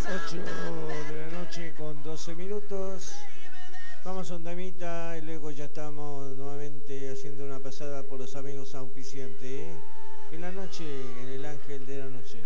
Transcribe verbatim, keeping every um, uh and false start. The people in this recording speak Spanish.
ocho de la noche con doce minutos. Vamos a un temita y luego ya estamos nuevamente haciendo una pasada por los amigos auspiciantes, ¿eh? En la noche, en el ángel de la noche.